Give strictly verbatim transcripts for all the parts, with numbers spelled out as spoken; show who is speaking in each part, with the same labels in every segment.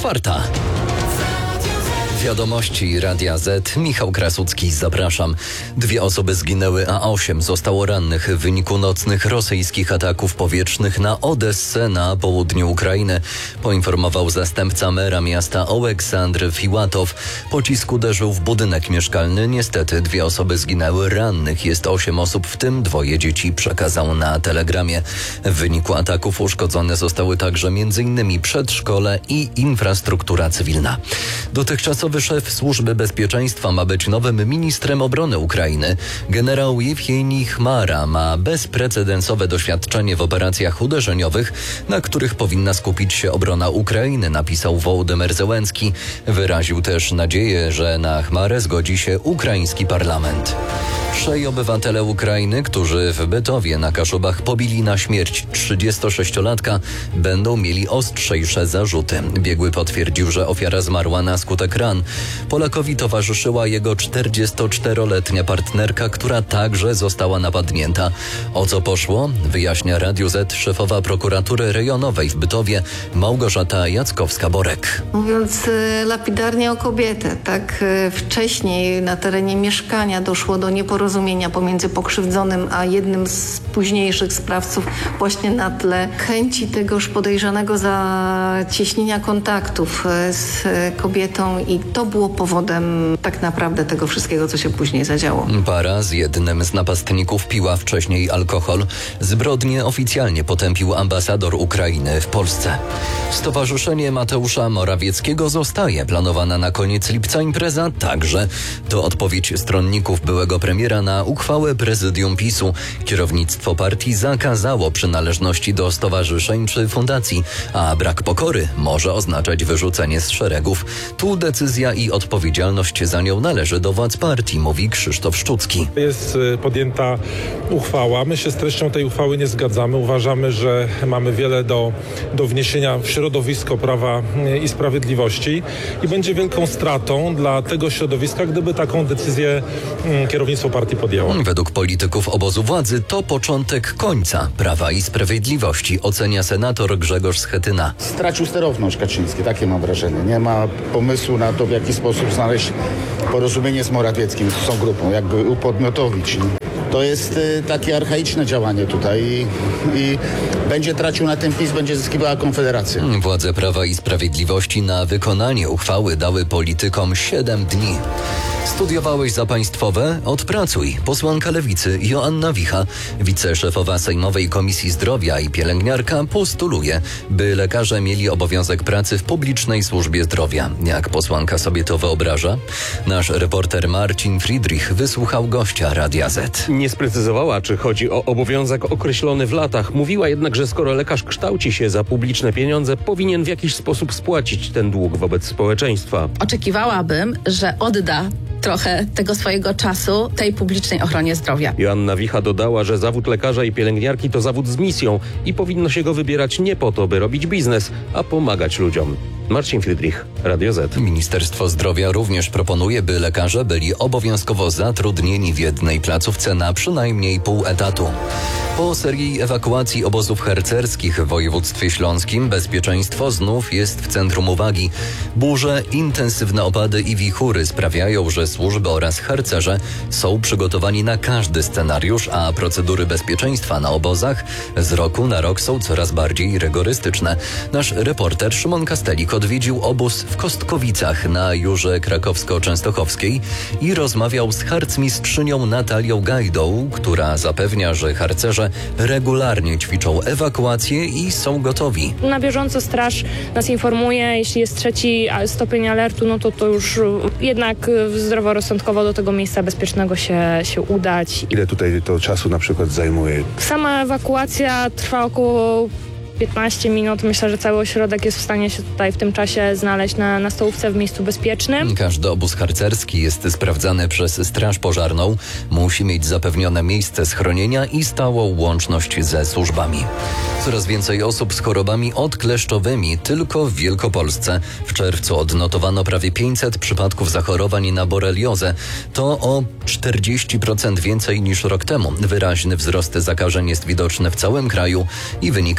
Speaker 1: czwarta. Wiadomości Radia Z. Michał Krasucki, zapraszam. Dwie osoby zginęły, a osiem zostało rannych w wyniku nocnych rosyjskich ataków powietrznych na Odessę na południu Ukrainy. Poinformował zastępca mera miasta Oleksandr Fiłatow. Pocisk uderzył w budynek mieszkalny. Niestety dwie osoby zginęły, rannych jest osiem osób, w tym dwoje dzieci, przekazał na telegramie. W wyniku ataków uszkodzone zostały także między innymi przedszkole i infrastruktura cywilna. Dotychczasowy szef Służby Bezpieczeństwa ma być nowym ministrem obrony Ukrainy. Generał Jewgenij Chmara ma bezprecedensowe doświadczenie w operacjach uderzeniowych, na których powinna skupić się obrona Ukrainy, napisał Wołodymyr Zełenski. Wyraził też nadzieję, że na Chmarę zgodzi się ukraiński parlament. Trzej obywatele Ukrainy, którzy w Bytowie na Kaszubach pobili na śmierć trzydziestosześciolatka, będą mieli ostrzejsze zarzuty. Biegły potwierdził, że ofiara zmarła na skutek ran. Polakowi towarzyszyła jego czterdziestoczteroletnia partnerka, która także została napadnięta. O co poszło? Wyjaśnia Radiu Z szefowa prokuratury rejonowej w Bytowie Małgorzata Jackowska-Borek.
Speaker 2: Mówiąc lapidarnie o kobietę, tak wcześniej na terenie mieszkania doszło do nieporozumienia pomiędzy pokrzywdzonym a jednym z późniejszych sprawców właśnie na tle chęci tegoż podejrzanego zacieśnienia kontaktów z kobietą i to było powodem tak naprawdę tego wszystkiego, co się później zadziało.
Speaker 1: Para z jednym z napastników piła wcześniej alkohol. Zbrodnię oficjalnie potępił ambasador Ukrainy w Polsce. Stowarzyszenie Mateusza Morawieckiego zostaje. Planowana na koniec lipca impreza także. To odpowiedź stronników byłego premiera na uchwałę prezydium PiSu. Kierownictwo partii zakazało przynależności do stowarzyszeń czy fundacji, a brak pokory może oznaczać wyrzucenie z szeregów. Tu decyzja i odpowiedzialność za nią należy do władz partii, mówi Krzysztof Szczucki.
Speaker 3: Jest podjęta uchwała. My się z treścią tej uchwały nie zgadzamy. Uważamy, że mamy wiele do, do wniesienia w środowisko Prawa i Sprawiedliwości i będzie wielką stratą dla tego środowiska, gdyby taką decyzję kierownictwo partii podjęło.
Speaker 1: Według polityków obozu władzy to początek końca Prawa i Sprawiedliwości, ocenia senator Grzegorz Schetyna.
Speaker 4: Stracił sterowność Kaczyński, takie mam wrażenie. Nie ma pomysłu na to, w jaki sposób znaleźć porozumienie z Morawieckim, z tą grupą, jakby upodmiotowić. To jest y, takie archaiczne działanie tutaj i, i będzie tracił na tym PiS, będzie zyskiwała Konfederacja.
Speaker 1: Władze Prawa i Sprawiedliwości na wykonanie uchwały dały politykom siedem dni. Studiowałeś za państwowe? Odpracuj. Posłanka Lewicy Joanna Wicha, wiceszefowa Sejmowej Komisji Zdrowia i pielęgniarka, postuluje, by lekarze mieli obowiązek pracy w publicznej służbie zdrowia. Jak posłanka sobie to wyobraża? Nasz reporter Marcin Friedrich wysłuchał gościa Radia Z.
Speaker 5: Nie sprecyzowała, czy chodzi o obowiązek określony w latach. Mówiła jednak, że skoro lekarz kształci się za publiczne pieniądze, powinien w jakiś sposób spłacić ten dług wobec społeczeństwa.
Speaker 6: Oczekiwałabym, że odda trochę tego swojego czasu tej publicznej ochronie zdrowia.
Speaker 5: Joanna Wicha dodała, że zawód lekarza i pielęgniarki to zawód z misją i powinno się go wybierać nie po to, by robić biznes, a pomagać ludziom. Marcin Friedrich, Radio Z.
Speaker 1: Ministerstwo Zdrowia również proponuje, by lekarze byli obowiązkowo zatrudnieni w jednej placówce na przynajmniej pół etatu. Po serii ewakuacji obozów harcerskich w województwie śląskim bezpieczeństwo znów jest w centrum uwagi. Burze, intensywne opady i wichury sprawiają, że służby oraz harcerze są przygotowani na każdy scenariusz, a procedury bezpieczeństwa na obozach z roku na rok są coraz bardziej rygorystyczne. Nasz reporter Szymon Kastelik odwiedził obóz w Kostkowicach na Jurze Krakowsko-Częstochowskiej i rozmawiał z harcmistrzynią Natalią Gajdą, która zapewnia, że harcerze regularnie ćwiczą ewakuację i są gotowi.
Speaker 7: Na bieżąco straż nas informuje, jeśli jest trzeci stopień alertu, no to to już jednak zdroworozsądkowo do tego miejsca bezpiecznego się, się udać.
Speaker 8: Ile tutaj to czasu na przykład zajmuje?
Speaker 7: Sama ewakuacja trwa około piętnaście minut. Myślę, że cały ośrodek jest w stanie się tutaj w tym czasie znaleźć na, na stołówce w miejscu bezpiecznym.
Speaker 1: Każdy obóz harcerski jest sprawdzany przez Straż Pożarną. Musi mieć zapewnione miejsce schronienia i stałą łączność ze służbami. Coraz więcej osób z chorobami odkleszczowymi tylko w Wielkopolsce. W czerwcu odnotowano prawie pięćset przypadków zachorowań na boreliozę. To o czterdzieści procent więcej niż rok temu. Wyraźny wzrost zakażeń jest widoczny w całym kraju i wynika między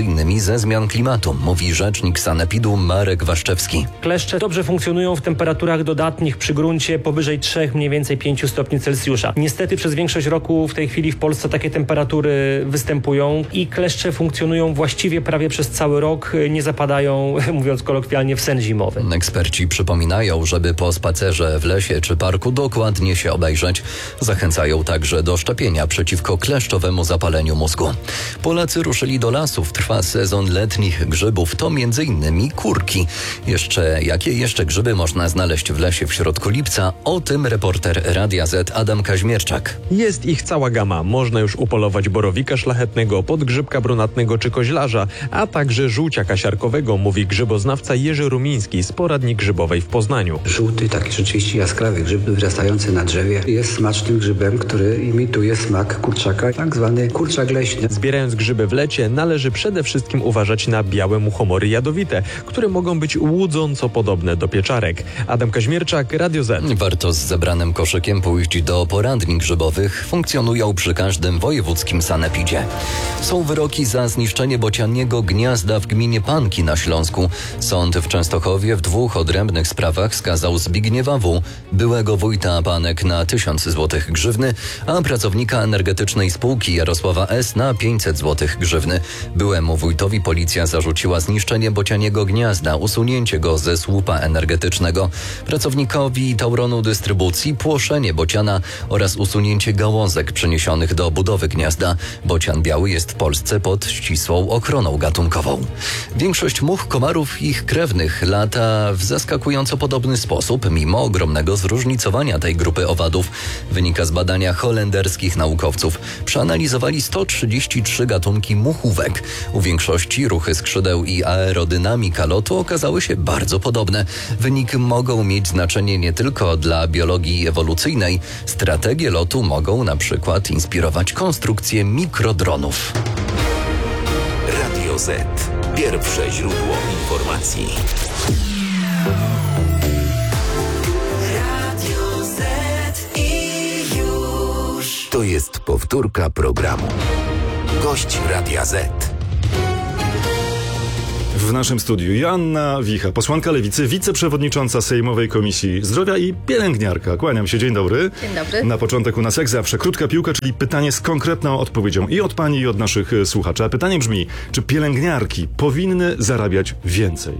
Speaker 1: innymi ze zmian klimatu, mówi rzecznik sanepidu Marek Waszczewski.
Speaker 9: Kleszcze dobrze funkcjonują w temperaturach dodatnich przy gruncie powyżej trzech, mniej więcej pięciu stopni Celsjusza. Niestety przez większość roku w tej chwili w Polsce takie temperatury występują i kleszcze funkcjonują właściwie prawie przez cały rok, nie zapadają, mówiąc kolokwialnie, w sen zimowy.
Speaker 1: Eksperci przypominają, żeby po spacerze w lesie czy parku dokładnie się obejrzeć. Zachęcają także do szczepienia przeciwko kleszczowemu zapaleniu mózgu. Polacy ruszyli do lasów. Trwa sezon letnich grzybów. To między innymi kurki. Jeszcze jakie jeszcze grzyby można znaleźć w lesie w środku lipca? O tym reporter Radia Z Adam Kaźmierczak.
Speaker 10: Jest ich cała gama. Można już upolować borowika szlachetnego, podgrzybka brunatnego czy koźlarza, a także żółciaka siarkowego, mówi grzyboznawca Jerzy Rumiński z poradni grzybowej w Poznaniu.
Speaker 11: Żółty, taki rzeczywiście jaskrawy grzyb wyrastający na drzewie jest smacznym grzybem, który imituje smak kurczaka, tak zwany kurczak leśny.
Speaker 10: Zbierając grzyby w lecie należy przede wszystkim uważać na białe muchomory jadowite, które mogą być łudząco podobne do pieczarek. Adam Kaźmierczak, Radio Z.
Speaker 1: Warto z zebranym koszykiem pójść do poradni grzybowych. Funkcjonują przy każdym wojewódzkim sanepidzie. Są wyroki za zniszczenie bocianiego gniazda w gminie Panki na Śląsku. Sąd w Częstochowie w dwóch odrębnych sprawach skazał Zbigniewa W., byłego wójta Panek, na tysiąc złotych grzywny, a pracownika energetycznej spółki Jarosława S. na pięćset złotych grzywny. Byłemu wójtowi policja zarzuciła zniszczenie bocianiego gniazda, usunięcie go ze słupa energetycznego. Pracownikowi Tauronu Dystrybucji płoszenie bociana oraz usunięcie gałązek przyniesionych do budowy gniazda. Bocian biały jest w Polsce pod ścisłą ochroną gatunkową. Większość much, komarów i ich krewnych lata w zaskakująco podobny sposób, mimo ogromnego zróżnicowania tej grupy owadów. Wynika z badania holenderskich naukowców. Przeanalizowali sto trzydzieści trzy gatunki muchówek. U większości ruchy skrzydeł i aerodynamika lotu okazały się bardzo podobne. Wyniki mogą mieć znaczenie nie tylko dla biologii ewolucyjnej. Strategie lotu mogą na przykład inspirować konstrukcję mikrodronów.
Speaker 12: Radio Z. Pierwsze źródło informacji. Radio Z i już. To jest powtórka programu. Gość Radia Z.
Speaker 13: W naszym studiu Joanna Wicha, posłanka Lewicy, wiceprzewodnicząca Sejmowej Komisji Zdrowia i pielęgniarka. Kłaniam się, dzień dobry.
Speaker 6: Dzień dobry.
Speaker 13: Na początek u nas jak zawsze krótka piłka, czyli pytanie z konkretną odpowiedzią i od pani, i od naszych słuchaczy. A pytanie brzmi, czy pielęgniarki powinny zarabiać więcej?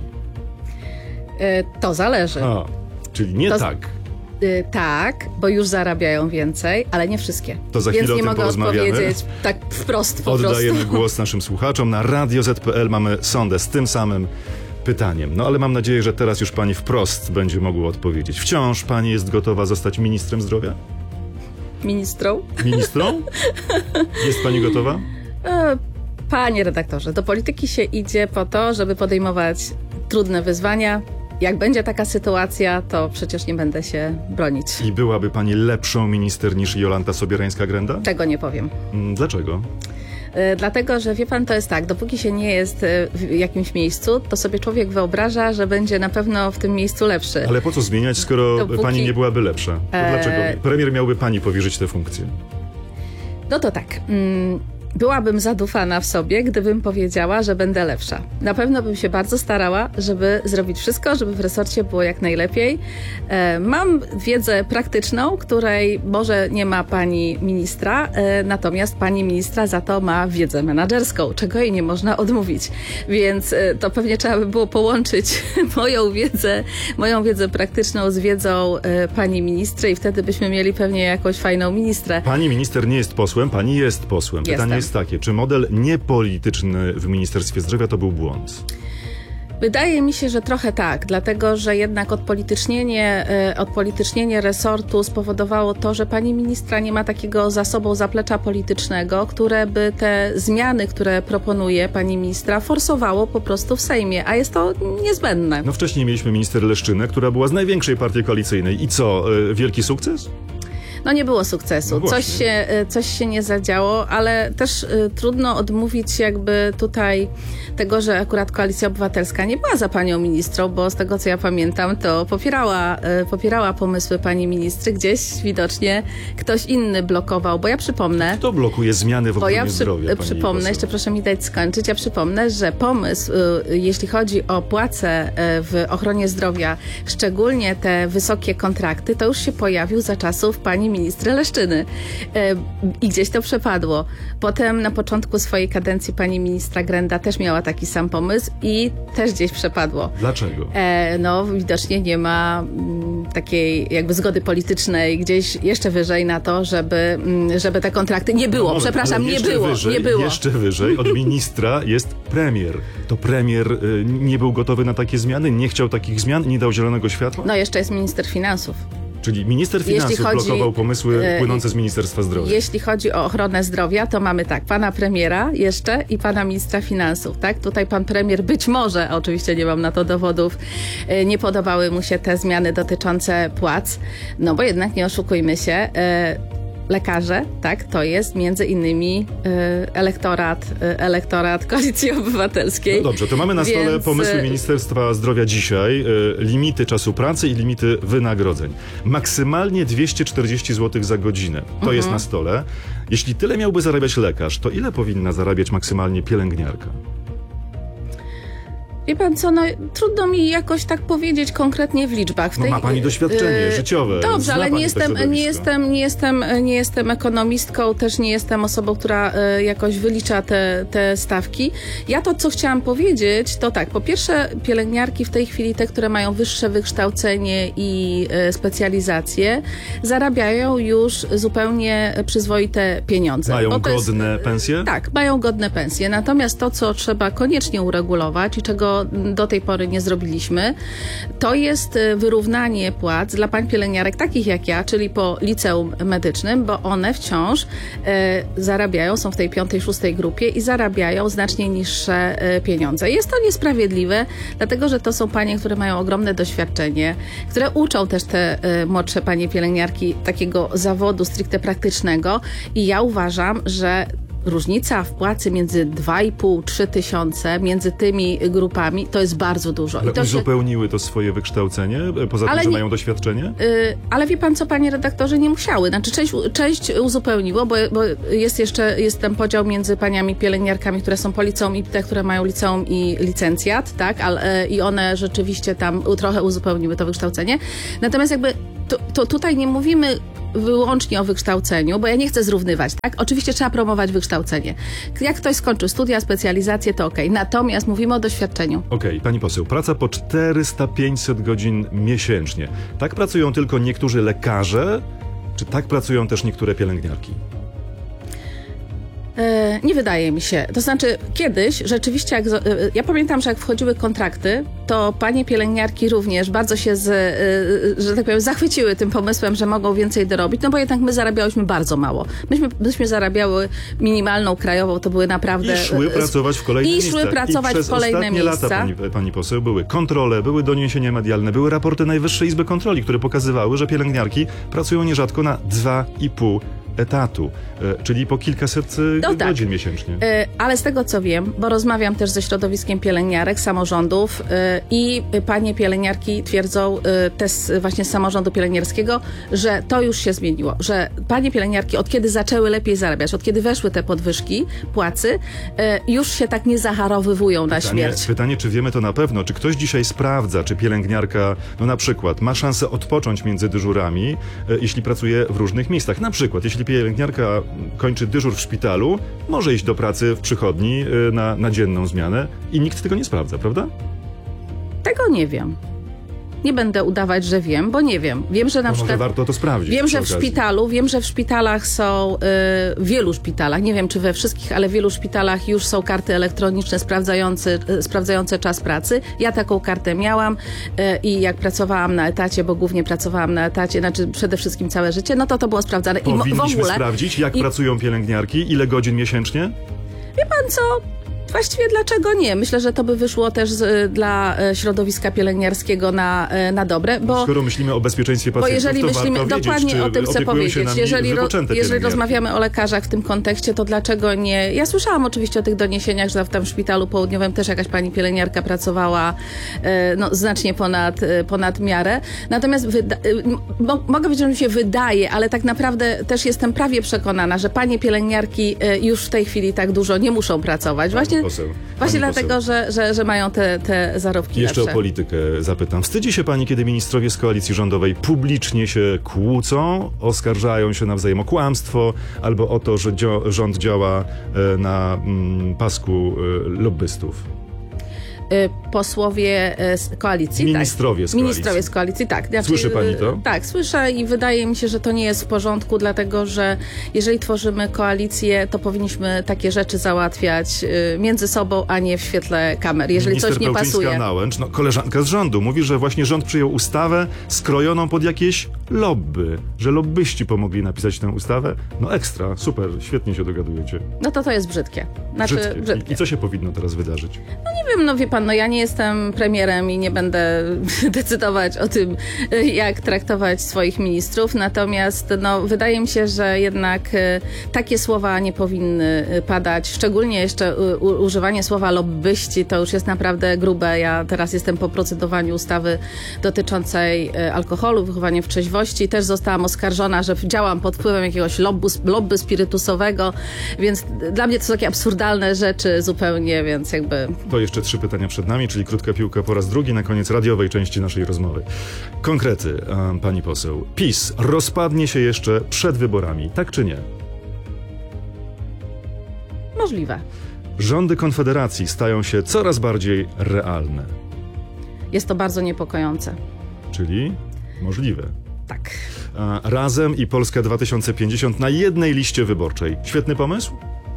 Speaker 6: Yy, to zależy.
Speaker 13: A, czyli nie
Speaker 6: to
Speaker 13: tak.
Speaker 6: Yy, tak, bo już zarabiają więcej, ale nie wszystkie.
Speaker 13: To za
Speaker 6: Więc
Speaker 13: chwilę
Speaker 6: nie
Speaker 13: o tym
Speaker 6: mogę
Speaker 13: porozmawiamy.
Speaker 6: odpowiedzieć tak wprost po
Speaker 13: Oddajemy
Speaker 6: prostu.
Speaker 13: głos naszym słuchaczom. Na radio zet kropka pe el mamy sondę z tym samym pytaniem. No ale mam nadzieję, że teraz już pani wprost będzie mogła odpowiedzieć. Wciąż pani jest gotowa zostać ministrem zdrowia?
Speaker 6: Ministrą?
Speaker 13: Ministrą? Jest pani gotowa?
Speaker 6: E, Panie redaktorze, do polityki się idzie po to, żeby podejmować trudne wyzwania. Jak będzie taka sytuacja, to przecież nie będę się bronić.
Speaker 13: I byłaby pani lepszą minister niż Jolanta Sobierajska-Grenda?
Speaker 6: Tego nie powiem.
Speaker 13: Dlaczego?
Speaker 6: E, dlatego, że wie pan, to jest tak, dopóki się nie jest w jakimś miejscu, to sobie człowiek wyobraża, że będzie na pewno w tym miejscu lepszy.
Speaker 13: Ale po co zmieniać, skoro
Speaker 6: Dopóki...
Speaker 13: pani nie byłaby lepsza? To
Speaker 6: e...
Speaker 13: dlaczego? Premier miałby pani powierzyć tę funkcję.
Speaker 6: No to tak. Mm, byłabym zadufana w sobie, gdybym powiedziała, że będę lepsza. Na pewno bym się bardzo starała, żeby zrobić wszystko, żeby w resorcie było jak najlepiej. E, mam wiedzę praktyczną, której może nie ma pani ministra, e, natomiast pani ministra za to ma wiedzę menadżerską, czego jej nie można odmówić. Więc e, to pewnie trzeba by było połączyć moją wiedzę, moją wiedzę praktyczną z wiedzą e, pani ministry i wtedy byśmy mieli pewnie jakąś fajną ministrę.
Speaker 13: Pani minister nie jest posłem, pani jest posłem. Pytanie
Speaker 6: Jestem.
Speaker 13: jest takie, czy model niepolityczny w Ministerstwie Zdrowia to był błąd?
Speaker 6: Wydaje mi się, że trochę tak, dlatego że jednak odpolitycznienie, odpolitycznienie resortu spowodowało to, że pani ministra nie ma takiego za sobą zaplecza politycznego, które by te zmiany, które proponuje pani ministra, forsowało po prostu w Sejmie, a jest to niezbędne.
Speaker 13: No wcześniej mieliśmy minister Leszczynę, która była z największej partii koalicyjnej. I co, wielki sukces?
Speaker 6: No nie było sukcesu.
Speaker 13: No
Speaker 6: coś, się, coś się nie zadziało, ale też y, trudno odmówić jakby tutaj tego, że akurat Koalicja Obywatelska nie była za panią ministrą, bo z tego co ja pamiętam, to popierała, y, popierała pomysły pani ministry. Gdzieś widocznie ktoś inny blokował, bo ja przypomnę...
Speaker 13: Kto blokuje zmiany w
Speaker 6: Bo
Speaker 13: ochronie
Speaker 6: ja przy,
Speaker 13: zdrowia, pani
Speaker 6: przypomnę,
Speaker 13: poseł?
Speaker 6: jeszcze proszę mi dać skończyć, ja przypomnę, że pomysł, y, jeśli chodzi o płace y, w ochronie zdrowia, szczególnie te wysokie kontrakty, to już się pojawił za czasów pani ministry Leszczyny. Y, I gdzieś to przepadło. Potem na początku swojej kadencji pani ministra Grenda też miała taki sam pomysł i też gdzieś przepadło.
Speaker 13: Dlaczego?
Speaker 6: E, no widocznie nie ma m, takiej jakby zgody politycznej gdzieś jeszcze wyżej na to, żeby, m, żeby te kontrakty nie było.
Speaker 13: No moment,
Speaker 6: Przepraszam,
Speaker 13: ale
Speaker 6: nie
Speaker 13: jeszcze
Speaker 6: było,
Speaker 13: wyżej,
Speaker 6: nie było.
Speaker 13: Jeszcze wyżej od ministra jest premier. To premier y, nie był gotowy na takie zmiany, nie chciał takich zmian, nie dał zielonego światła?
Speaker 6: No jeszcze jest minister finansów.
Speaker 13: Czyli minister finansów
Speaker 6: Jeśli chodzi,
Speaker 13: blokował pomysły
Speaker 6: e,
Speaker 13: płynące z Ministerstwa Zdrowia.
Speaker 6: Jeśli chodzi o ochronę zdrowia, to mamy tak, pana premiera jeszcze i pana ministra finansów, tak? Tutaj pan premier być może, a oczywiście nie mam na to dowodów, e, nie podobały mu się te zmiany dotyczące płac, no bo jednak nie oszukujmy się, e, lekarze, tak, to jest między innymi e, elektorat, e, elektorat Koalicji Obywatelskiej.
Speaker 13: No dobrze, to mamy na stole
Speaker 6: Więc...
Speaker 13: pomysły Ministerstwa Zdrowia dzisiaj, y, limity czasu pracy i limity wynagrodzeń. Maksymalnie dwieście czterdzieści złotych za godzinę. To
Speaker 6: Mhm.
Speaker 13: jest na stole. Jeśli tyle miałby zarabiać lekarz, to ile powinna zarabiać maksymalnie pielęgniarka?
Speaker 6: Wie pan co, no trudno mi jakoś tak powiedzieć konkretnie w liczbach. W
Speaker 13: No
Speaker 6: tej,
Speaker 13: ma pani doświadczenie
Speaker 6: y,
Speaker 13: życiowe.
Speaker 6: Dobrze,
Speaker 13: Zna
Speaker 6: ale
Speaker 13: pani
Speaker 6: nie
Speaker 13: to
Speaker 6: jestem, nie,
Speaker 13: środowisko.
Speaker 6: jestem, nie, jestem, nie jestem ekonomistką, też nie jestem osobą, która y, jakoś wylicza te, te stawki. Ja to, co chciałam powiedzieć, to tak, po pierwsze pielęgniarki w tej chwili, te, które mają wyższe wykształcenie i y, specjalizacje, zarabiają już zupełnie przyzwoite pieniądze.
Speaker 13: Mają
Speaker 6: Bo to jest-
Speaker 13: godne pensje?
Speaker 6: Tak, mają godne pensje. Natomiast to, co trzeba koniecznie uregulować i czego do tej pory nie zrobiliśmy, to jest wyrównanie płac dla pań pielęgniarek takich jak ja, czyli po liceum medycznym, bo one wciąż e, zarabiają, są w tej piątej, szóstej grupie i zarabiają znacznie niższe e, pieniądze. Jest to niesprawiedliwe, dlatego że to są panie, które mają ogromne doświadczenie, które uczą też te e, młodsze panie pielęgniarki takiego zawodu stricte praktycznego i ja uważam, że różnica w płacy między dwa i pół do trzech tysiące między tymi grupami to jest bardzo dużo.
Speaker 13: Ale
Speaker 6: I to się,
Speaker 13: uzupełniły to swoje wykształcenie, poza
Speaker 6: Ale
Speaker 13: tym, że
Speaker 6: nie-
Speaker 13: mają doświadczenie?
Speaker 6: y, ale wie pan co, panie redaktorze, nie musiały. Znaczy część, część uzupełniło, bo, bo jest jeszcze jest ten podział między paniami pielęgniarkami, które są po liceum i te, które mają liceum i licencjat, tak? Ale, i one rzeczywiście tam trochę uzupełniły to wykształcenie. Natomiast jakby to, to tutaj nie mówimy wyłącznie o wykształceniu, bo ja nie chcę zrównywać, tak? Oczywiście trzeba promować wykształcenie. Jak ktoś skończył studia, specjalizację, to okej. Natomiast mówimy o doświadczeniu.
Speaker 13: Okej, pani poseł, praca po czterysta do pięciuset godzin miesięcznie. Tak pracują tylko niektórzy lekarze, czy tak pracują też niektóre pielęgniarki?
Speaker 6: E, nie wydaje mi się. To znaczy kiedyś rzeczywiście, jak, z- e, ja pamiętam, że jak wchodziły kontrakty, to panie pielęgniarki również bardzo się, z, e, że tak powiem, zachwyciły tym pomysłem, że mogą więcej dorobić, no bo jednak my zarabiałyśmy bardzo mało. Myśmy, myśmy zarabiały minimalną krajową, to były naprawdę...
Speaker 13: I szły
Speaker 6: e,
Speaker 13: pracować w kolejne
Speaker 6: I
Speaker 13: miejsca.
Speaker 6: szły pracować
Speaker 13: I przez
Speaker 6: w kolejne
Speaker 13: ostatnie
Speaker 6: miejsca.
Speaker 13: lata, pani, pani poseł, były kontrole, były doniesienia medialne, były raporty Najwyższej Izby Kontroli, które pokazywały, że pielęgniarki pracują nierzadko na dwa i pół etatu, e, czyli po kilkaset e,
Speaker 6: No tak.
Speaker 13: godzin miesięcznie.
Speaker 6: E, Ale z tego co wiem, bo rozmawiam też ze środowiskiem pielęgniarek, samorządów e, i panie pielęgniarki twierdzą e, też z- właśnie z samorządu pielęgniarskiego, że to już się zmieniło, że panie pielęgniarki od kiedy zaczęły lepiej zarabiać, od kiedy weszły te podwyżki płacy, e, już się tak nie zacharowywują na
Speaker 13: Pytanie,
Speaker 6: śmierć.
Speaker 13: pytanie, czy wiemy to na pewno? Czy ktoś dzisiaj sprawdza, czy pielęgniarka, no na przykład, ma szansę odpocząć między dyżurami, e, jeśli pracuje w różnych miejscach? Na przykład, jeśli pielęgniarka kończy dyżur w szpitalu, może iść do pracy w przychodni e, na, na dzienną zmianę i nikt tego nie sprawdza, prawda?
Speaker 6: Tego nie wiem. Nie będę udawać, że wiem, bo nie wiem. Wiem, że na
Speaker 13: No może
Speaker 6: przykład...
Speaker 13: warto to sprawdzić.
Speaker 6: Wiem,
Speaker 13: przy
Speaker 6: że w
Speaker 13: okazji.
Speaker 6: szpitalu, wiem, że w szpitalach są, y, w wielu szpitalach, nie wiem czy we wszystkich, ale w wielu szpitalach już są karty elektroniczne sprawdzające, y, sprawdzające czas pracy. Ja taką kartę miałam y, i jak pracowałam na etacie, bo głównie pracowałam na etacie, znaczy przede wszystkim całe życie, no to to było sprawdzane. I mo- w
Speaker 13: Powinniśmy
Speaker 6: ogóle,
Speaker 13: sprawdzić, jak
Speaker 6: i-
Speaker 13: pracują pielęgniarki, ile godzin miesięcznie?
Speaker 6: Wie pan co? Właściwie dlaczego nie? Myślę, że to by wyszło też z, dla e, środowiska pielęgniarskiego na, e, na dobre, bo...
Speaker 13: Skoro myślimy o bezpieczeństwie pacjentów,
Speaker 6: bo jeżeli
Speaker 13: to
Speaker 6: myślimy
Speaker 13: warto
Speaker 6: dokładnie
Speaker 13: wiedzieć,
Speaker 6: o tym, chcę powiedzieć, jeżeli, ro, jeżeli rozmawiamy o lekarzach w tym kontekście, to dlaczego nie... Ja słyszałam oczywiście o tych doniesieniach, że tam w szpitalu południowym też jakaś pani pielęgniarka pracowała e, no, znacznie ponad, e, ponad miarę. Natomiast wyda, e, mo, mogę powiedzieć, że mi się wydaje, ale tak naprawdę też jestem prawie przekonana, że panie pielęgniarki e, już w tej chwili tak dużo nie muszą pracować. Właśnie Poseł. Właśnie pani dlatego, że, że, że mają te, te zarobki
Speaker 13: Jeszcze
Speaker 6: lepsze.
Speaker 13: o politykę zapytam. Wstydzi się pani, kiedy ministrowie z koalicji rządowej publicznie się kłócą, oskarżają się nawzajem o kłamstwo albo o to, że dzio- rząd działa e, na mm, pasku e, lobbystów?
Speaker 6: Posłowie z koalicji.
Speaker 13: Ministrowie
Speaker 6: tak.
Speaker 13: z koalicji.
Speaker 6: Ministrowie z koalicji, tak. Znaczy,
Speaker 13: Słyszy pani to?
Speaker 6: Tak, słyszę i wydaje mi się, że to nie jest w porządku, dlatego że jeżeli tworzymy koalicję, to powinniśmy takie rzeczy załatwiać między sobą, a nie w świetle kamer. Jeżeli
Speaker 13: Minister
Speaker 6: coś nie pasuje.
Speaker 13: Nałęcz, no, koleżanka z rządu, mówi, że właśnie rząd przyjął ustawę skrojoną pod jakieś lobby, że lobbyści pomogli napisać tę ustawę. No ekstra, super, świetnie się dogadujecie.
Speaker 6: No to to jest brzydkie. Znaczy,
Speaker 13: brzydkie.
Speaker 6: brzydkie.
Speaker 13: I, I co się powinno teraz wydarzyć?
Speaker 6: No nie wiem, no wie pan, no ja nie jestem premierem i nie będę decydować o tym, jak traktować swoich ministrów, natomiast no, wydaje mi się, że jednak takie słowa nie powinny padać, szczególnie jeszcze u, używanie słowa lobbyści to już jest naprawdę grube. Ja teraz jestem po procedowaniu ustawy dotyczącej alkoholu, wychowania w trzeźwości. Też zostałam oskarżona, że działam pod wpływem jakiegoś lobby, lobby spirytusowego, więc dla mnie to są takie absurdalne rzeczy zupełnie, więc jakby...
Speaker 13: To jeszcze trzy pytania przed nami, czyli krótka piłka po raz drugi na koniec radiowej części naszej rozmowy. Konkrety, pani poseł. PiS rozpadnie się jeszcze przed wyborami, tak czy nie?
Speaker 6: Możliwe.
Speaker 13: Rządy Konfederacji stają się coraz bardziej realne.
Speaker 6: Jest to bardzo niepokojące.
Speaker 13: Czyli możliwe.
Speaker 6: Tak.
Speaker 13: Razem i Polska dwa tysiące pięćdziesiąt na jednej liście wyborczej. Świetny pomysł?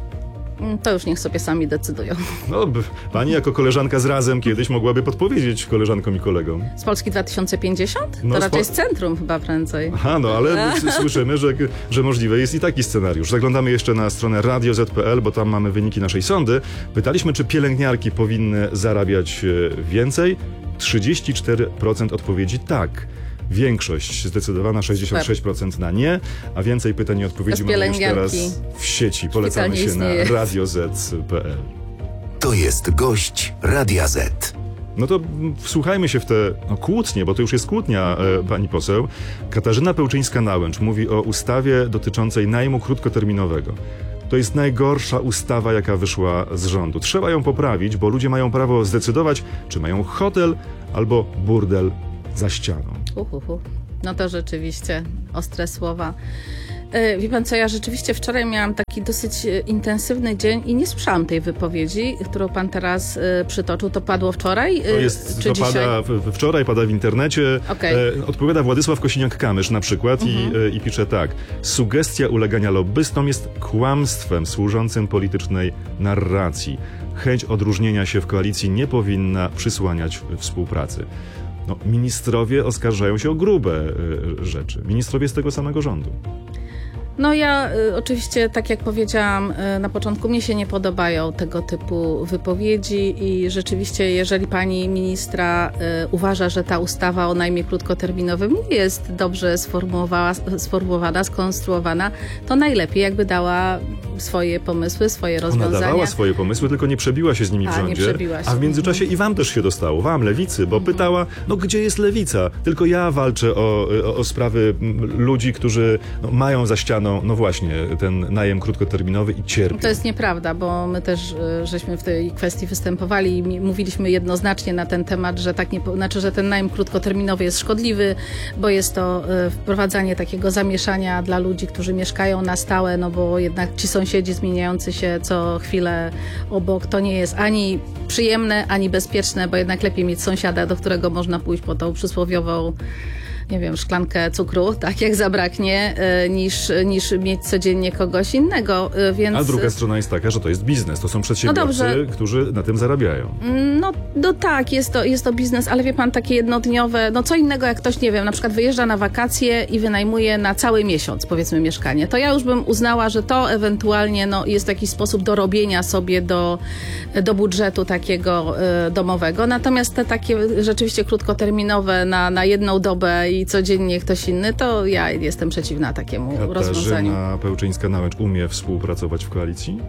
Speaker 6: To już niech sobie sami decydują.
Speaker 13: No, pani jako koleżanka z Razem kiedyś mogłaby podpowiedzieć koleżankom i kolegom.
Speaker 6: Z Polski dwa tysiące pięćdziesiąt?
Speaker 13: No,
Speaker 6: to raczej
Speaker 13: spo...
Speaker 6: z centrum chyba prędzej.
Speaker 13: Aha, no ale słyszymy, że, że możliwe jest i taki scenariusz. Zaglądamy jeszcze na stronę radio zet pe el, bo tam mamy wyniki naszej sondy. Pytaliśmy, czy pielęgniarki powinny zarabiać więcej. trzydzieści cztery procent odpowiedzi tak. Większość zdecydowana, sześćdziesiąt sześć procent na nie, a więcej pytań i odpowiedzi mamy już teraz w sieci. Polecamy się na radio zet kropka pe el.
Speaker 12: To jest gość Radia Z.
Speaker 13: No to wsłuchajmy się w te no, kłótnie, bo to już jest kłótnia, e, pani poseł. Katarzyna Pełczyńska-Nałęcz mówi o ustawie dotyczącej najmu krótkoterminowego. To jest najgorsza ustawa, jaka wyszła z rządu. Trzeba ją poprawić, bo ludzie mają prawo zdecydować, czy mają hotel albo burdel za ścianą.
Speaker 6: Uhuhu. No to rzeczywiście ostre słowa. Wie pan co, ja rzeczywiście wczoraj miałam taki dosyć intensywny dzień i nie słyszałam tej wypowiedzi, którą pan teraz y, przytoczył. To padło wczoraj?
Speaker 13: To jest,
Speaker 6: czy
Speaker 13: to
Speaker 6: dzisiaj?
Speaker 13: pada w, wczoraj, pada w internecie.
Speaker 6: Okay.
Speaker 13: E, odpowiada Władysław Kosiniak-Kamysz na przykład mhm. i, e, i pisze tak. Sugestia ulegania lobbystom jest kłamstwem służącym politycznej narracji. Chęć odróżnienia się w koalicji nie powinna przysłaniać współpracy. No, ministrowie oskarżają się o grube y, rzeczy. Ministrowie z tego samego rządu.
Speaker 6: No ja y, oczywiście, tak jak powiedziałam y, na początku, mnie się nie podobają tego typu wypowiedzi i rzeczywiście, jeżeli pani ministra y, uważa, że ta ustawa o najmie krótkoterminowym nie jest dobrze sformułowana, sformułowana, skonstruowana, to najlepiej jakby dała swoje pomysły, swoje rozwiązania.
Speaker 13: Ona dawała swoje pomysły, tylko nie przebiła się z nimi w
Speaker 6: a,
Speaker 13: rządzie.
Speaker 6: Nie przebiła się.
Speaker 13: A w międzyczasie i wam też się dostało, wam, lewicy, bo mhm. pytała, no gdzie jest lewica? Tylko ja walczę o, o, o sprawy ludzi, którzy no, mają za ścianą no właśnie, ten najem krótkoterminowy i cierpią.
Speaker 6: To jest nieprawda, bo my też żeśmy w tej kwestii występowali i mówiliśmy jednoznacznie na ten temat, że tak nie, znaczy, że ten najem krótkoterminowy jest szkodliwy, bo jest to wprowadzanie takiego zamieszania dla ludzi, którzy mieszkają na stałe, no bo jednak ci sąsiedzi zmieniający się co chwilę obok, to nie jest ani przyjemne, ani bezpieczne, bo jednak lepiej mieć sąsiada, do którego można pójść po tą przysłowiową nie wiem, szklankę cukru, tak jak zabraknie, niż, niż mieć codziennie kogoś innego, więc...
Speaker 13: A druga strona jest taka, że to jest biznes, to są przedsiębiorcy, no którzy na tym zarabiają.
Speaker 6: No, no tak, jest to, jest to biznes, ale wie pan, takie jednodniowe, no co innego jak ktoś, nie wiem, na przykład wyjeżdża na wakacje i wynajmuje na cały miesiąc, powiedzmy, mieszkanie. To ja już bym uznała, że to ewentualnie no, jest jakiś sposób dorobienia sobie do, do budżetu takiego y, domowego. Natomiast te takie rzeczywiście krótkoterminowe na, na jedną dobę i codziennie ktoś inny, to ja jestem przeciwna takiemu
Speaker 13: Katarzyna
Speaker 6: rozwiązaniu.
Speaker 13: Katarzyna Pełczyńska-Nałęcz umie współpracować w koalicji?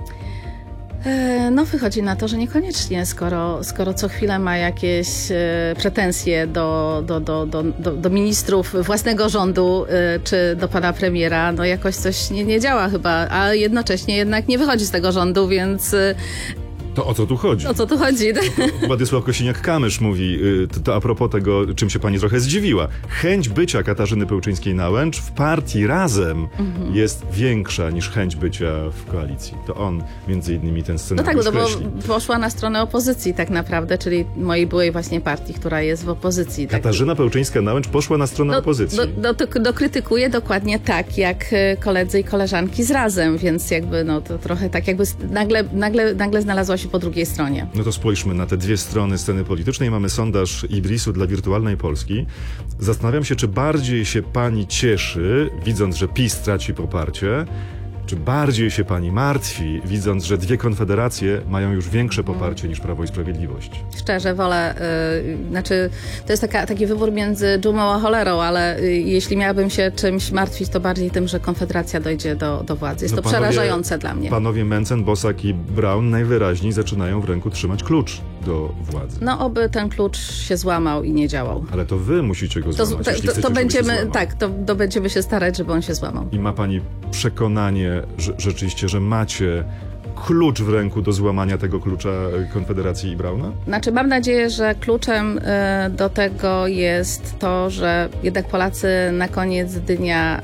Speaker 6: No wychodzi na to, że niekoniecznie, skoro, skoro co chwilę ma jakieś e, pretensje do, do, do, do, do, do ministrów własnego rządu e, czy do pana premiera, no jakoś coś nie, nie działa chyba, a jednocześnie jednak nie wychodzi z tego rządu, więc... E,
Speaker 13: To o co tu chodzi?
Speaker 6: O co tu chodzi?
Speaker 13: Władysław Kosiniak-Kamysz mówi, to, to a propos tego, czym się pani trochę zdziwiła. Chęć bycia Katarzyny Pełczyńskiej-Nałęcz w partii Razem mhm. jest większa niż chęć bycia w koalicji. To on między innymi ten scenariusz
Speaker 6: No tak, no
Speaker 13: kreśli.
Speaker 6: bo poszła na stronę opozycji tak naprawdę, czyli mojej byłej właśnie partii, która jest w opozycji.
Speaker 13: Katarzyna tak. Pełczyńska-Nałęcz poszła na stronę
Speaker 6: do,
Speaker 13: opozycji.
Speaker 6: Do, do, do, dokrytykuje dokładnie tak, jak koledzy i koleżanki z Razem, więc jakby no to trochę tak jakby nagle, nagle, nagle znalazła się po drugiej stronie.
Speaker 13: No to spójrzmy na te dwie strony sceny politycznej. Mamy sondaż Ibrisu dla Wirtualnej Polski. Zastanawiam się, czy bardziej się pani cieszy, widząc, że PiS traci poparcie, czy bardziej się pani martwi, widząc, że dwie konfederacje mają już większe poparcie niż Prawo i Sprawiedliwość?
Speaker 6: Szczerze wolę, yy, znaczy to jest taka, taki wybór między dżumą a cholerą, ale yy, jeśli miałabym się czymś martwić, to bardziej tym, że Konfederacja dojdzie do, do władzy. Jest
Speaker 13: no
Speaker 6: to
Speaker 13: panowie,
Speaker 6: przerażające dla mnie.
Speaker 13: Panowie Mencen, Bosak i Braun najwyraźniej zaczynają w ręku trzymać klucz do władzy.
Speaker 6: No oby ten klucz się złamał i nie działał.
Speaker 13: Ale to wy musicie go złamać,
Speaker 6: to,
Speaker 13: jeśli
Speaker 6: to,
Speaker 13: chcecie,
Speaker 6: to będziemy,
Speaker 13: się
Speaker 6: tak, to, to będziemy się starać, żeby on się złamał.
Speaker 13: I ma pani przekonanie, że rzeczywiście, że macie klucz w ręku do złamania tego klucza Konfederacji i Brauna?
Speaker 6: Znaczy mam nadzieję, że kluczem y, do tego jest to, że jednak Polacy na koniec dnia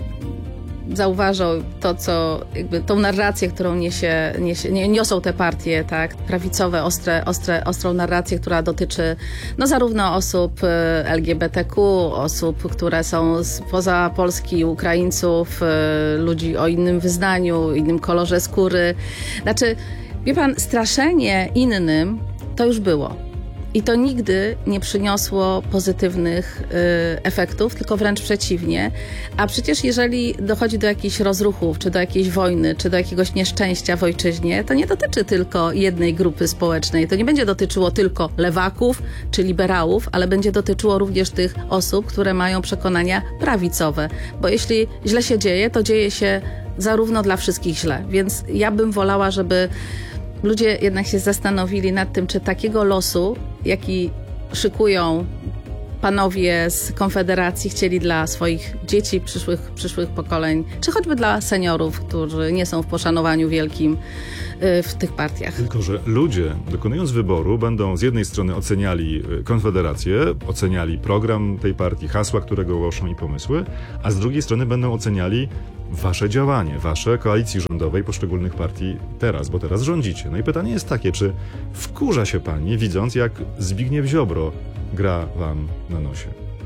Speaker 6: y, zauważą to, co jakby tą narrację, którą niesie, niesie, nie, niosą te partie, tak, prawicowe, ostre, ostre, ostrą narrację, która dotyczy no zarówno osób L G B T Q, osób, które są spoza Polski, Ukraińców, ludzi o innym wyznaniu, innym kolorze skóry. Znaczy, wie pan, straszenie innym to już było. I to nigdy nie przyniosło pozytywnych y, efektów, tylko wręcz przeciwnie. A przecież jeżeli dochodzi do jakichś rozruchów, czy do jakiejś wojny, czy do jakiegoś nieszczęścia w ojczyźnie, to nie dotyczy tylko jednej grupy społecznej. To nie będzie dotyczyło tylko lewaków czy liberałów, ale będzie dotyczyło również tych osób, które mają przekonania prawicowe. Bo jeśli źle się dzieje, to dzieje się zarówno dla wszystkich źle. Więc ja bym wolała, żeby ludzie jednak się zastanowili nad tym, czy takiego losu, jaki szykują panowie z Konfederacji, chcieli dla swoich dzieci, przyszłych, przyszłych pokoleń, czy choćby dla seniorów, którzy nie są w poszanowaniu wielkim w tych partiach.
Speaker 13: Tylko że ludzie, dokonując wyboru, będą z jednej strony oceniali Konfederację, oceniali program tej partii, hasła, które go głoszą i pomysły, a z drugiej strony będą oceniali wasze działanie, wasze koalicji rządowej poszczególnych partii teraz, bo teraz rządzicie. No i pytanie jest takie, czy wkurza się pani, widząc, jak Zbigniew Ziobro gra wam na nosie?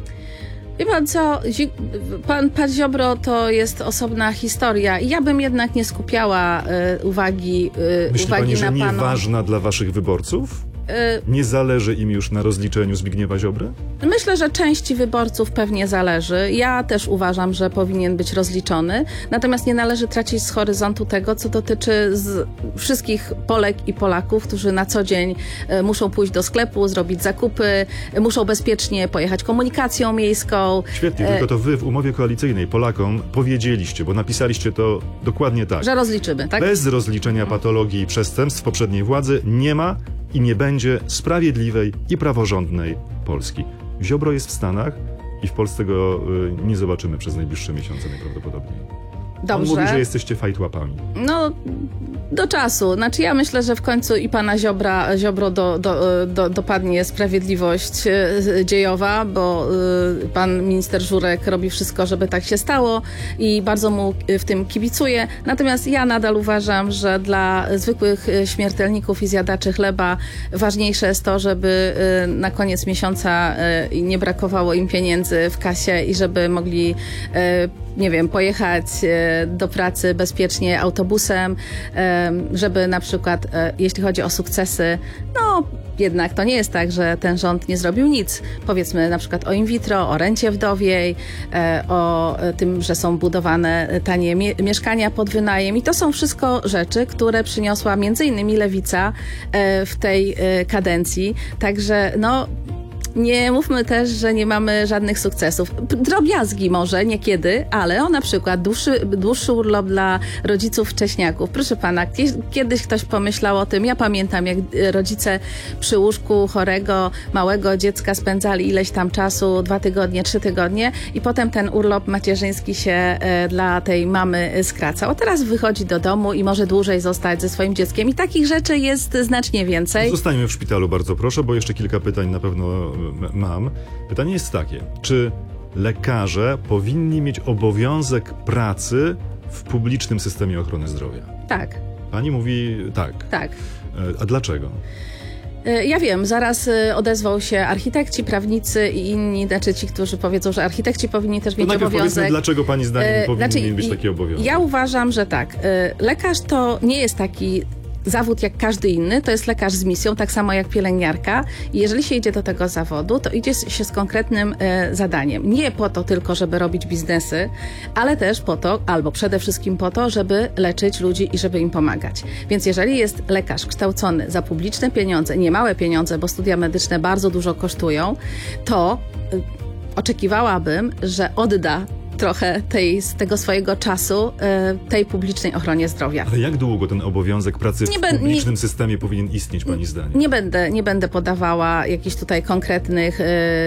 Speaker 6: Wie pan co, pan, pan Ziobro to jest osobna historia i ja bym jednak nie skupiała y, uwagi, y,
Speaker 13: Myśli
Speaker 6: uwagi
Speaker 13: pani, że
Speaker 6: na panu.
Speaker 13: nieważna dla waszych wyborców? Nie zależy im już na rozliczeniu Zbigniewa Ziobry?
Speaker 6: Myślę, że części wyborców pewnie zależy. Ja też uważam, że powinien być rozliczony. Natomiast nie należy tracić z horyzontu tego, co dotyczy z wszystkich Polek i Polaków, którzy na co dzień muszą pójść do sklepu, zrobić zakupy, muszą bezpiecznie pojechać komunikacją miejską.
Speaker 13: Świetnie, tylko to wy w umowie koalicyjnej Polakom powiedzieliście, bo napisaliście to dokładnie tak.
Speaker 6: Że rozliczymy, tak?
Speaker 13: Bez rozliczenia patologii i przestępstw poprzedniej władzy nie ma i nie będzie sprawiedliwej i praworządnej Polski. Ziobro jest w Stanach i w Polsce go y, nie zobaczymy przez najbliższe miesiące najprawdopodobniej.
Speaker 6: Dobrze.
Speaker 13: On mówi, że jesteście fajtłapami.
Speaker 6: No, Do czasu. Znaczy ja myślę, że w końcu i pana Ziobra, Ziobro do, do, do, dopadnie sprawiedliwość dziejowa, bo y, pan minister Żurek robi wszystko, żeby tak się stało i bardzo mu w tym kibicuję. Natomiast ja nadal uważam, że dla zwykłych śmiertelników i zjadaczy chleba ważniejsze jest to, żeby y, na koniec miesiąca y, nie brakowało im pieniędzy w kasie i żeby mogli y, nie wiem, pojechać do pracy bezpiecznie autobusem, żeby na przykład, jeśli chodzi o sukcesy, no jednak to nie jest tak, że ten rząd nie zrobił nic. Powiedzmy na przykład o in vitro, o rencie wdowiej, o tym, że są budowane tanie mie- mieszkania pod wynajem i to są wszystko rzeczy, które przyniosła między innymi Lewica w tej kadencji. Także no nie mówmy też, że nie mamy żadnych sukcesów. Drobiazgi może niekiedy, ale o na przykład dłuższy, dłuższy urlop dla rodziców wcześniaków. Proszę pana, kiedyś ktoś pomyślał o tym. Ja pamiętam, jak rodzice przy łóżku chorego, małego dziecka spędzali ileś tam czasu, dwa tygodnie, trzy tygodnie i potem ten urlop macierzyński się e, dla tej mamy skracał. A teraz wychodzi do domu i może dłużej zostać ze swoim dzieckiem i takich rzeczy jest znacznie więcej.
Speaker 13: Zostańmy w szpitalu, bardzo proszę, bo jeszcze kilka pytań na pewno mam. Pytanie jest takie, czy lekarze powinni mieć obowiązek pracy w publicznym systemie ochrony zdrowia?
Speaker 6: Tak.
Speaker 13: Pani mówi tak.
Speaker 6: Tak.
Speaker 13: A dlaczego?
Speaker 6: Ja wiem, zaraz odezwał się architekci, prawnicy i inni, znaczy ci, którzy powiedzą, że architekci powinni też mieć
Speaker 13: to najpierw
Speaker 6: obowiązek.
Speaker 13: Powiedzmy, dlaczego pani zdaniem
Speaker 6: e,
Speaker 13: powinien
Speaker 6: znaczy,
Speaker 13: być taki obowiązek?
Speaker 6: Ja uważam, że tak. Lekarz to nie jest taki zawód jak każdy inny, to jest lekarz z misją, tak samo jak pielęgniarka i jeżeli się idzie do tego zawodu, to idzie się z konkretnym e, zadaniem. Nie po to tylko, żeby robić biznesy, ale też po to, albo przede wszystkim po to, żeby leczyć ludzi i żeby im pomagać. Więc jeżeli jest lekarz kształcony za publiczne pieniądze, niemałe pieniądze, bo studia medyczne bardzo dużo kosztują, to e, oczekiwałabym, że odda trochę tej, z tego swojego czasu y, tej publicznej ochronie zdrowia.
Speaker 13: Ale jak długo ten obowiązek pracy
Speaker 6: nie
Speaker 13: w
Speaker 6: ben,
Speaker 13: publicznym
Speaker 6: nie,
Speaker 13: systemie powinien istnieć, pani zdaniem?
Speaker 6: Nie będę, nie będę podawała jakichś tutaj konkretnych y,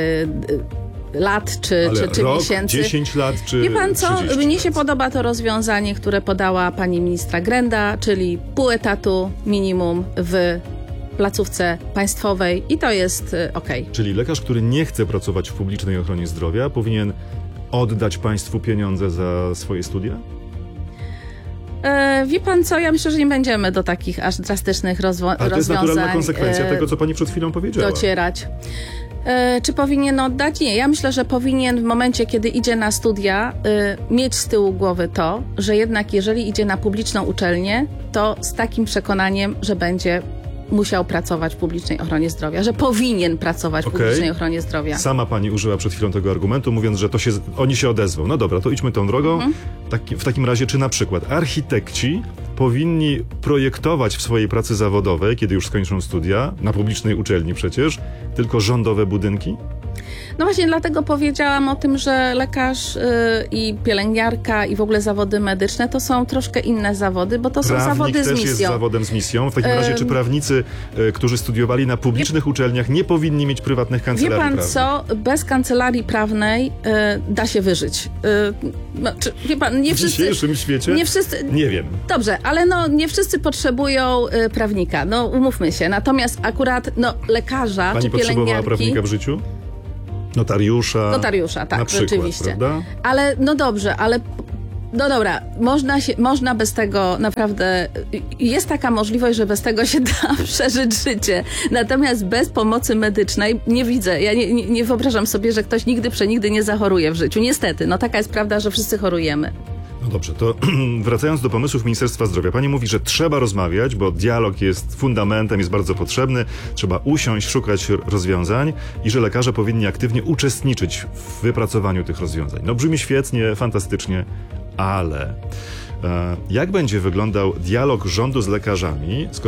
Speaker 6: y, lat czy,
Speaker 13: Ale
Speaker 6: czy, czy
Speaker 13: rok,
Speaker 6: miesięcy.
Speaker 13: dziesięć lat czy
Speaker 6: Wie pan co? Mnie
Speaker 13: lat.
Speaker 6: się podoba to rozwiązanie, które podała pani ministra Grenda, czyli pół etatu minimum w placówce państwowej i to jest y, okej. Okay.
Speaker 13: Czyli lekarz, który nie chce pracować w publicznej ochronie zdrowia, powinien oddać państwu pieniądze za swoje studia?
Speaker 6: E, wie pan co, ja myślę, że nie będziemy do takich aż drastycznych rozwo- rozwiązań.
Speaker 13: Ale to jest naturalna konsekwencja e, tego, co pani przed chwilą powiedziała.
Speaker 6: Docierać. E, czy powinien oddać? Nie, ja myślę, że powinien w momencie, kiedy idzie na studia, e, mieć z tyłu głowy to, że jednak jeżeli idzie na publiczną uczelnię, to z takim przekonaniem, że będzie musiał pracować w publicznej ochronie zdrowia, że powinien pracować w
Speaker 13: okay.
Speaker 6: publicznej ochronie zdrowia.
Speaker 13: Sama pani użyła przed chwilą tego argumentu, mówiąc, że to się, oni się odezwą. No dobra, to idźmy tą drogą. Mhm. Taki, w takim razie, czy na przykład architekci powinni projektować w swojej pracy zawodowej, kiedy już skończą studia, na publicznej uczelni przecież, tylko rządowe budynki?
Speaker 6: No właśnie dlatego powiedziałam o tym, że lekarz yy, i pielęgniarka i w ogóle zawody medyczne to są troszkę inne zawody, bo to
Speaker 13: Prawnik
Speaker 6: są zawody z misją.
Speaker 13: też jest zawodem z misją. W takim razie, czy prawnicy, y, którzy studiowali na publicznych wie, uczelniach, nie powinni mieć prywatnych kancelarii
Speaker 6: prawnych? Wie pan
Speaker 13: prawnych?
Speaker 6: co? Bez kancelarii prawnej y, da się wyżyć. Y, no, czy, wie pan, nie
Speaker 13: w
Speaker 6: wszyscy,
Speaker 13: dzisiejszym świecie?
Speaker 6: Nie wszyscy.
Speaker 13: Nie wiem.
Speaker 6: Dobrze, ale no nie wszyscy potrzebują y, prawnika. No umówmy się. Natomiast akurat no lekarza
Speaker 13: pani
Speaker 6: czy pielęgniarki...
Speaker 13: Pani potrzebowała prawnika w życiu? Notariusza.
Speaker 6: Notariusza, tak,
Speaker 13: na przykład,
Speaker 6: rzeczywiście.
Speaker 13: Prawda?
Speaker 6: Ale no dobrze, ale no dobra, można, się, można bez tego naprawdę, jest taka możliwość, że bez tego się da przeżyć życie. Natomiast bez pomocy medycznej nie widzę, ja nie, nie, nie wyobrażam sobie, że ktoś nigdy przenigdy nie zachoruje w życiu. Niestety, no taka jest prawda, że wszyscy chorujemy.
Speaker 13: No dobrze, to wracając do pomysłów Ministerstwa Zdrowia. Pani mówi, że trzeba rozmawiać, bo dialog jest fundamentem, jest bardzo potrzebny. Trzeba usiąść, szukać rozwiązań i że lekarze powinni aktywnie uczestniczyć w wypracowaniu tych rozwiązań. No brzmi świetnie, fantastycznie, ale e, jak będzie wyglądał dialog rządu z lekarzami,